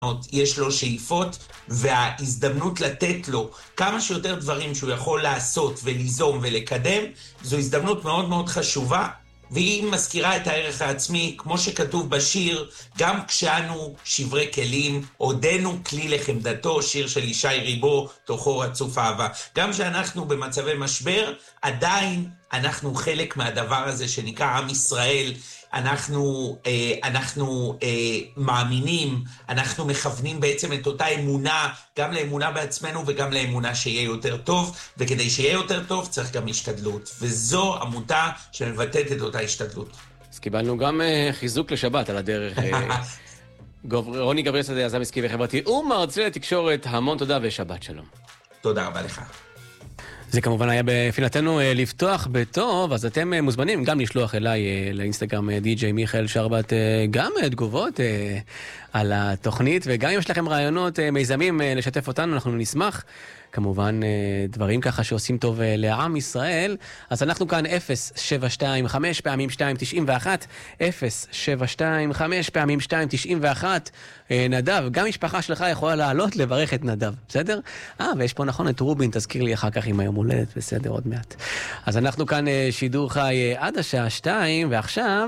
יש לו שאיפות, וההזדמנות לתת לו כמה שיותר דברים שהוא יכול לעשות וליזום ולקדם, זו הזדמנות מאוד מאוד חשובה, והיא מזכירה את הערך העצמי, כמו שכתוב בשיר, גם כשאנו שברי כלים, עודנו כלי לחמדתו, שיר של ישי ריבו, תוכו רצוף אהבה. גם כשאנחנו במצבי משבר, עדיין אנחנו חלק מהדבר הזה שנקרא עם ישראל, אנחנו מאמינים, אנחנו מכוונים בעצם את אותה אמונה, גם לאמונה בעצמנו וגם לאמונה שיהיה יותר טוב, וכדי שיהיה יותר טוב צריך גם השתדלות, וזו עמותה שמבטאת את אותה השתדלות. אז קיבלנו גם חיזוק לשבת על הדרך. רוני גבריאל שדה, יזם עסקי וחברתי ומרצה לתקשורת, המון תודה ושבת שלום. תודה רבה לך. זה כמובן היה בפינתנו לפתוח בטוב, אז אתם מוזמנים גם לשלוח אליי לאינסטגרם די.ג'יי מיכאל שרבט גם תגובות על התוכנית, וגם אם יש לכם רעיונות, מיזמים לשתף אותנו, אנחנו נשמח. כמובן דברים ככה שעושים טוב לעם ישראל, אז אנחנו כאן 0725 פעמים 291, 0725 פעמים 291, נדב, גם משפחה שלך יכולה לעלות לברך את נדב, בסדר? ויש פה נכון את רובין, תזכיר לי אחר כך עם היום הולדת, בסדר, עוד מעט. אז אנחנו כאן שידור חי עד השעה 2, ועכשיו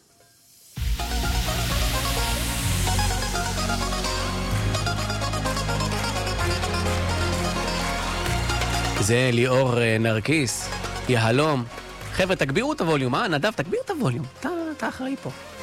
זה ליאור נרקיס, יהלום. חבר'ה, תגבירו את הווליום, נדב, תגביר את הווליום. אתה אחראי פה.